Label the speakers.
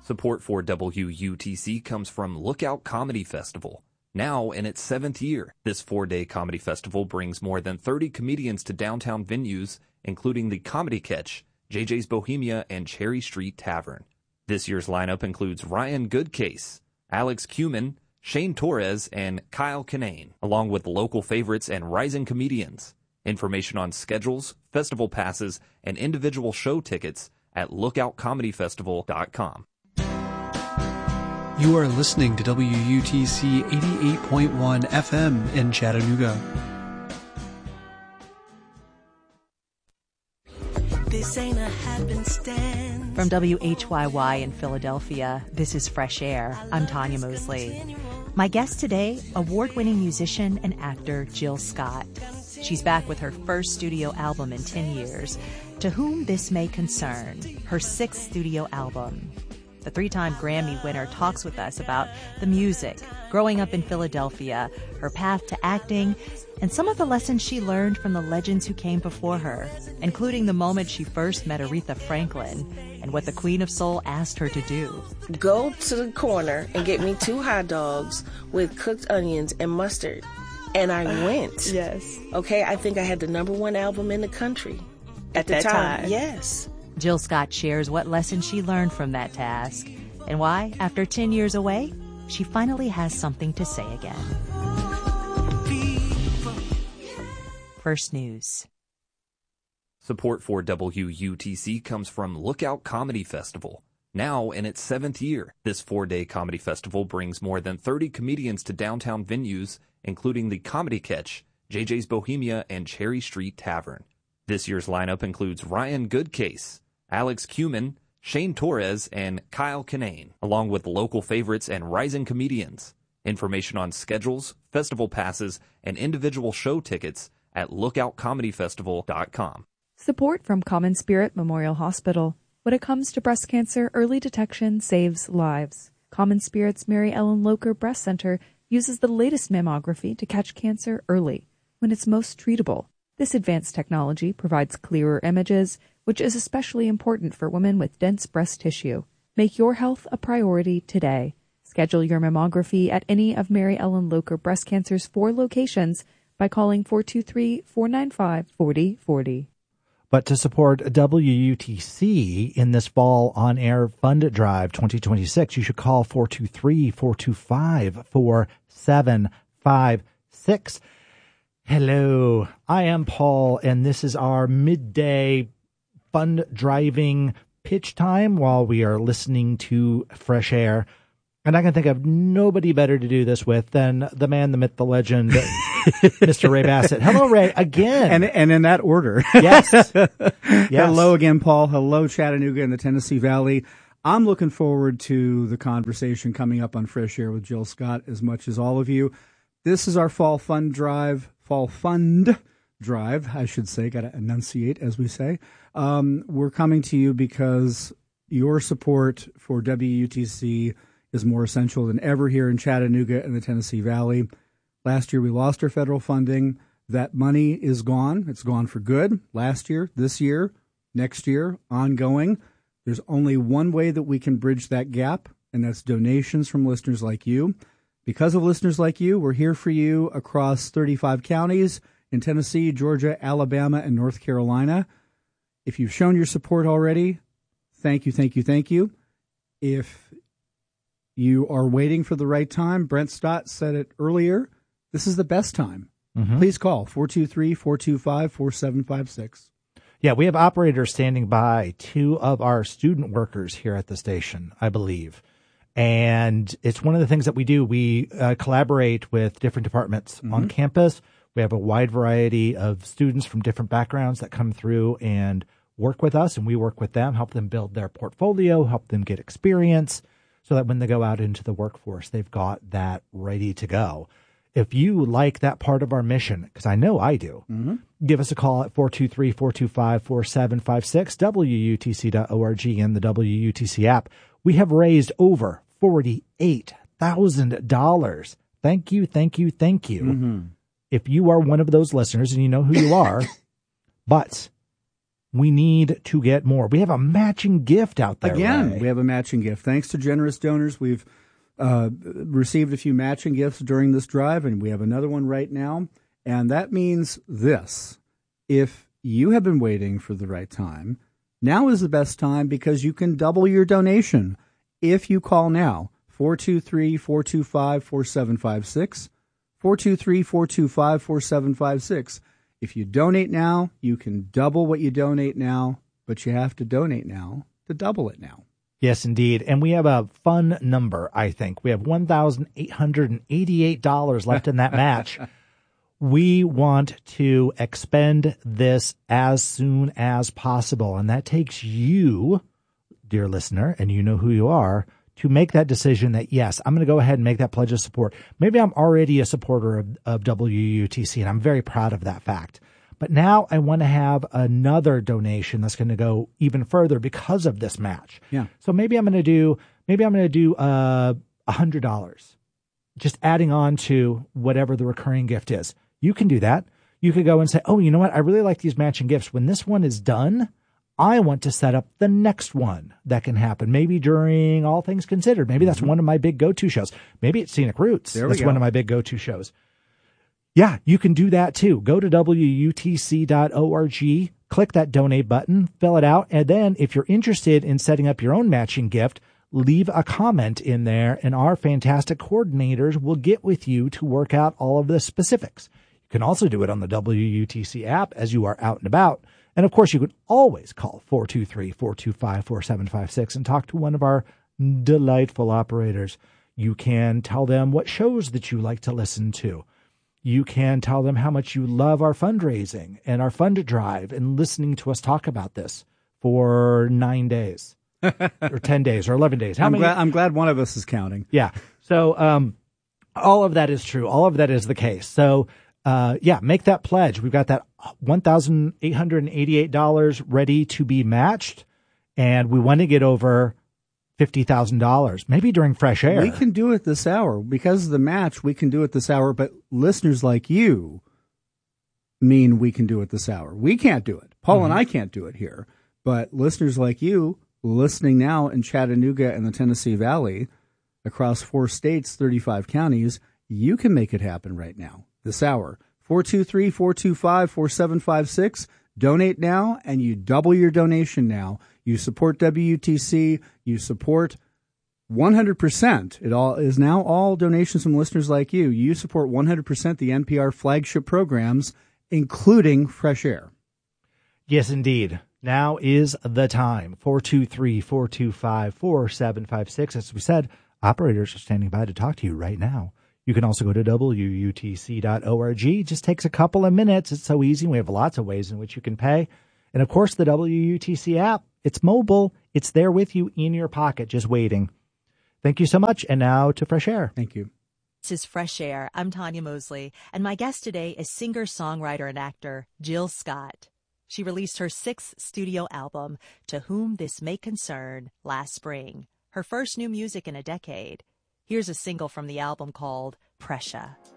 Speaker 1: Support for WUTC comes from Lookout Comedy Festival. Now in its 7th year, this 4-day comedy festival brings more than 30 comedians to downtown venues, including the Comedy Catch, JJ's Bohemia, and Cherry Street Tavern. This year's lineup includes Ryan Goodcase, Alex Cumin, Shane Torres, and Kyle Kinane, along with local favorites and rising comedians. Information on schedules, festival passes, and individual show tickets at lookoutcomedyfestival.com.
Speaker 2: You are listening to WUTC 88.1 FM in Chattanooga.
Speaker 3: This ain't a happenstance.
Speaker 4: From WHYY in Philadelphia, this is Fresh Air. I'm Tanya Mosley. My guest today, award-winning musician and actor Jill Scott. She's back with her first studio album in 10 years, To Whom This May Concern, her 6th studio album. The 3-time Grammy winner talks with us about the music, growing up in Philadelphia, her path to acting, and some of the lessons she learned from the legends who came before her, including the moment she first met Aretha Franklin and what the Queen of Soul asked her to do.
Speaker 3: Go to the corner and get me 2 hot dogs with cooked onions and mustard. And I went.
Speaker 4: Yes.
Speaker 3: Okay, I think I had the #1 album in the country
Speaker 4: at the time.
Speaker 3: Yes.
Speaker 4: Jill Scott shares what lessons she learned from that task and why, after 10 years away, she finally has something to say again. First News.
Speaker 1: Support for WUTC comes from Lookout Comedy Festival. Now in its 7th year, this 4-day comedy festival brings more than 30 comedians to downtown venues, including the Comedy Catch, JJ's Bohemia, and Cherry Street Tavern. This year's lineup includes Ryan Goodcase, Alex Cumin, Shane Torres, and Kyle Kinane, along with local favorites and rising comedians. Information on schedules, festival passes, and individual show tickets at lookoutcomedyfestival.com.
Speaker 5: Support from Common Spirit Memorial Hospital. When it comes to breast cancer, early detection saves lives. Common Spirit's Mary Ellen Locher Breast Center uses the latest mammography to catch cancer early, when it's most treatable. This advanced technology provides clearer images, which is especially important for women with dense breast tissue. Make your health a priority today. Schedule your mammography at any of Mary Ellen Locher Breast Cancer's 4 locations by calling 423-495-4040.
Speaker 6: But to support WUTC in this fall on-air fund drive 2026, you should call 423-425-4756. Hello, I am Paul, and this is our midday fund driving pitch time while we are listening to Fresh Air. And I can think of nobody better to do this with than the man, the myth, the legend, Mr. Ray Bassett. Hello, Ray, again.
Speaker 7: And in that order.
Speaker 6: Yes. Yes.
Speaker 7: Hello again, Paul. Hello, Chattanooga and the Tennessee Valley. I'm looking forward to the conversation coming up on Fresh Air with Jill Scott as much as all of you. This is our fall fund drive, I should say. Got to enunciate, as we say. We're coming to you because your support for WUTC is more essential than ever here in Chattanooga and the Tennessee Valley. Last year, we lost our federal funding. That money is gone. It's gone for good. Last year, this year, next year, ongoing. There's only one way that we can bridge that gap, and that's donations from listeners like you. Because of listeners like you, we're here for you across 35 counties in Tennessee, Georgia, Alabama, and North Carolina. If you've shown your support already, thank you, thank you, thank you. If you are waiting for the right time, Brent Stott said it earlier, this is the best time. Mm-hmm. Please call 423-425-4756.
Speaker 6: Yeah, we have operators standing by, 2 of our student workers here at the station, I believe. And it's one of the things that we do. We collaborate with different departments on campus. We have a wide variety of students from different backgrounds that come through and work with us, and we work with them, help them build their portfolio, help them get experience, so that when they go out into the workforce, they've got that ready to go. If you like that part of our mission, because I know I do, give us a call at 423-425-4756, WUTC.org, and the WUTC app. We have raised over $48,000. Thank you, thank you, thank you. Mm-hmm. If you are one of those listeners, and you know who you are, but We need to get more. We have a matching gift out there.
Speaker 7: Again,
Speaker 6: Ray.
Speaker 7: we have a matching gift. Thanks to generous donors, we've received a few matching gifts during this drive, and we have another one right now. And that means this. If you have been waiting for the right time, now is the best time because you can double your donation if you call now. 423-425-4756. 423-425-4756. If you donate now, you can double what you donate now, but you have to donate now to double it now.
Speaker 6: Yes, indeed. And we have a fun number, I think. We have $1,888 left in that match. We want to expend this as soon as possible. And that takes you, dear listener, and you know who you are, to make that decision that, yes, I'm going to go ahead and make that pledge of support. Maybe I'm already a supporter of WUTC, and I'm very proud of that fact. But now I want to have another donation that's going to go even further because of this match.
Speaker 7: Yeah.
Speaker 6: So maybe I'm going to do $100, just adding on to whatever the recurring gift is. You can do that. You could go and say, oh, you know what? I really like these matching gifts. When this one is done, I want to set up the next one that can happen. Maybe during All Things Considered. Maybe that's one of my big go-to shows. Maybe it's Scenic Roots. That's one of my big go-to shows. Yeah, you can do that too. Go to WUTC.org, click that donate button, fill it out. And then if you're interested in setting up your own matching gift, leave a comment in there and our fantastic coordinators will get with you to work out all of the specifics. You can also do it on the WUTC app as you are out and about. And of course, you can always call 423-425-4756 and talk to one of our delightful operators. You can tell them what shows that you like to listen to. You can tell them how much you love our fundraising and our fund drive and listening to us talk about this for 9 days or 10 days or 11 days.
Speaker 7: I'm glad one of us is counting.
Speaker 6: Yeah. So all of that is true. All of that is the case. So make that pledge. We've got that $1,888 ready to be matched, and we want to get over $50,000, maybe during Fresh Air.
Speaker 7: We can do it this hour. Because of the match, we can do it this hour, but listeners like you mean we can do it this hour. We can't do it. Paul and I can't do it here, but listeners like you listening now in Chattanooga and the Tennessee Valley, across 4 states, 35 counties, you can make it happen right now, this hour. 423-425-4756. Donate now, and you double your donation now. You support WUTC. You support 100%. It all is now all donations from listeners like you. You support 100% the NPR flagship programs, including Fresh Air.
Speaker 6: Yes, indeed. Now is the time. 423-425-4756. As we said, operators are standing by to talk to you right now. You can also go to WUTC.org. It just takes a couple of minutes. It's so easy. We have lots of ways in which you can pay. And, of course, the WUTC app. It's mobile. It's there with you in your pocket, just waiting. Thank you so much. And now to Fresh Air.
Speaker 7: Thank you.
Speaker 4: This is Fresh Air. I'm Tanya Mosley, and my guest today is singer-songwriter and actor Jill Scott. She released her 6th studio album, To Whom This May Concern, last spring, her first new music in a decade. Here's a single from the album called Pressure.